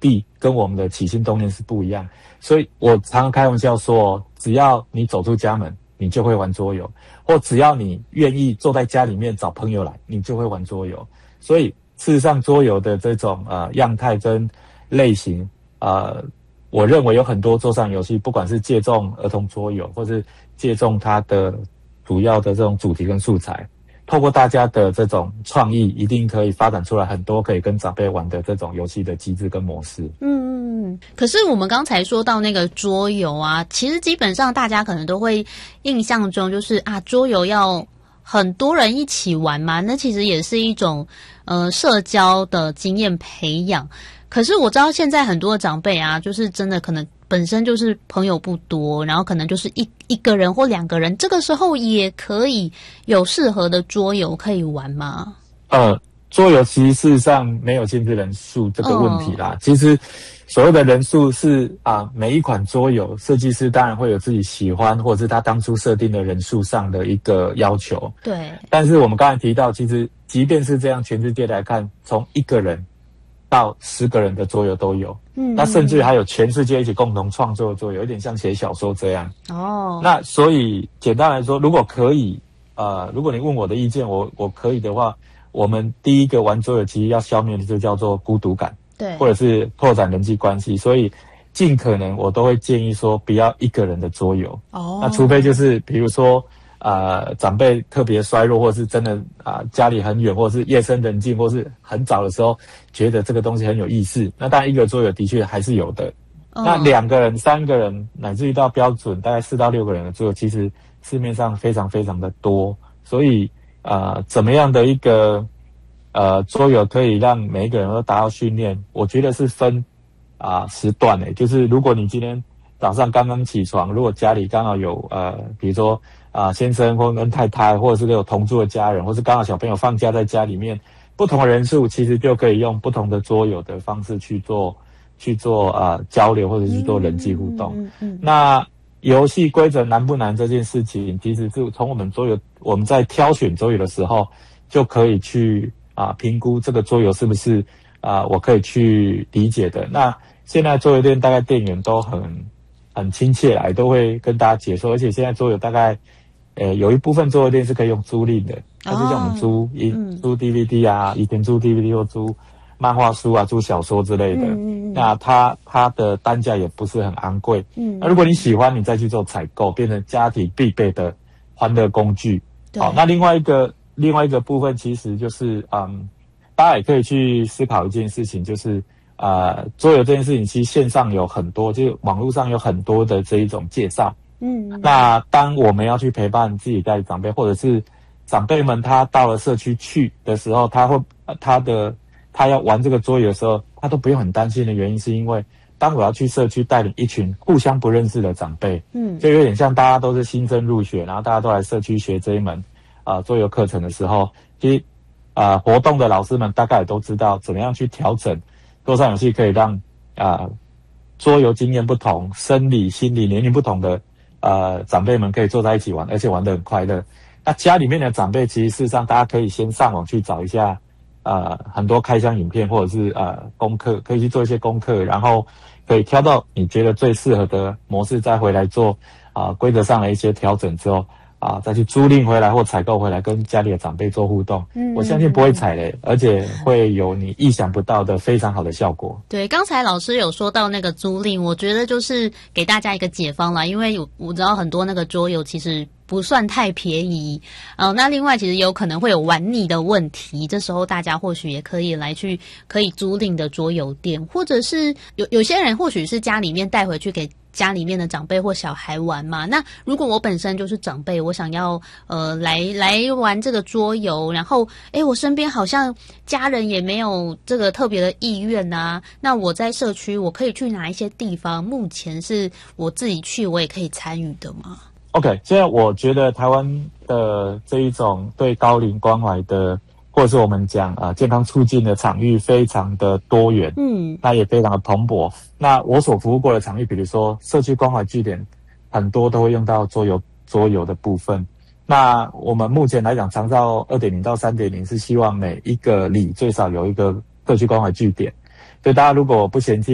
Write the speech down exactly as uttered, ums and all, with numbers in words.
的跟我们的起心动念是不一样。所以我常常开玩笑说，只要你走出家门，你就会玩桌游，或只要你愿意坐在家里面找朋友来，你就会玩桌游。所以事实上桌游的这种呃样态跟类型，呃我认为有很多桌上游戏，不管是借重儿童桌游，或是借重它的主要的这种主题跟素材，透过大家的这种创意，一定可以发展出来很多可以跟长辈玩的这种游戏的机制跟模式。 嗯嗯。可是我们刚才说到那个桌游啊，其实基本上大家可能都会印象中就是啊，桌游要很多人一起玩嘛，那其实也是一种呃社交的经验培养。可是我知道现在很多的长辈啊，就是真的可能本身就是朋友不多，然后可能就是一一个人或两个人，这个时候也可以有适合的桌游可以玩吗？ 呃，桌游其实事实上没有限制人数这个问题啦。哦、其实所谓的人数是啊，每一款桌游设计师当然会有自己喜欢，或者是他当初设定的人数上的一个要求。 对。 但是我们刚才提到，其实即便是这样，全世界来看，从一个人到十个人的桌游都有，嗯，那甚至还有全世界一起共同创作的桌游，有点像写小说这样。哦，那所以简单来说，如果可以，呃，如果你问我的意见，我我可以的话，我们第一个玩桌游其实要消灭的就叫做孤独感， 对， 或者是拓展人际关系，所以尽可能我都会建议说，不要一个人的桌游。哦，那除非就是比如说。呃，长辈特别衰弱，或是真的啊、呃、家里很远，或是夜深人静，或是很早的时候，觉得这个东西很有意思。那当然一个桌游的确还是有的。哦、那两个人、三个人，乃至于到标准大概四到六个人的桌游，其实市面上非常非常的多。所以呃，怎么样的一个呃桌游可以让每一个人都达到训练？我觉得是分啊、呃、时段诶，就是如果你今天早上刚刚起床，如果家里刚好有呃，比如说。啊，先生或跟太太，或者是有同住的家人，或是刚好小朋友放假在家里面，不同的人数其实就可以用不同的桌游的方式去做去做啊、呃、交流，或者去做人际互动。嗯嗯嗯嗯、那游戏规则难不难这件事情，其实是从我们桌游我们在挑选桌游的时候，就可以去啊评估这个桌游是不是啊我可以去理解的。那现在桌游店大概店员都很很亲切来，都会跟大家解说，而且现在桌游大概。呃，有一部分桌游店是可以用租赁的，它是像我们租一、哦嗯、租 D V D 啊，以前租 D V D 或租漫画书啊，租小说之类的。嗯嗯、那它它的单价也不是很昂贵。嗯，那如果你喜欢，你再去做采购，变成家庭必备的欢乐工具。好，那另外一个另外一个部分其实就是嗯，大家也可以去思考一件事情，就是呃，桌游这件事情，其实线上有很多，就是网络上有很多的这一种介绍。嗯，那当我们要去陪伴自己家里长辈，或者是长辈们他到了社区去的时候，他会他的他要玩这个桌游的时候，他都不用很担心的原因，是因为当我要去社区带领一群互相不认识的长辈，嗯，就有点像大家都是新生入学，然后大家都来社区学这一门啊、呃、桌游课程的时候，其实啊、呃、活动的老师们大概也都知道怎么样去调整桌上游戏，可以让啊、呃、桌游经验不同、生理、心理、年龄不同的。呃，长辈们可以坐在一起玩，而且玩得很快乐。那家里面的长辈，其实事实上大家可以先上网去找一下，呃，很多开箱影片或者是呃功课，可以去做一些功课，然后可以挑到你觉得最适合的模式，再回来做啊、呃、规则上的一些调整之后啊、呃，再去租赁回来或采购回来，跟家里的长辈做互动。嗯，我相信不会踩雷，而且会有你意想不到的非常好的效果。 对，刚才老师有说到那个租赁，我觉得就是给大家一个解方啦，因为我我知道很多那个桌游其实不算太便宜，呃，那另外其实有可能会有玩腻的问题，这时候大家或许也可以来去可以租赁的桌游店，或者是有有些人或许是家里面带回去给家里面的长辈或小孩玩嘛。那如果我本身就是长辈，我想要呃来来玩这个桌游，然后诶我身边好像家人也没有这个特别的意愿啊，那我在社区我可以去哪一些地方目前是我自己去我也可以参与的吗？ OK， 现在我觉得台湾的这一种对高龄关怀的，或者是我们讲啊、呃、健康促进的场域非常的多元，嗯，那也非常的蓬勃。那我所服务过的场域，比如说社区关怀据点，很多都会用到桌游桌游的部分。那我们目前来讲，长照 二点零 到 三点零 是希望每一个里最少有一个社区关怀据点，所以大家如果不嫌弃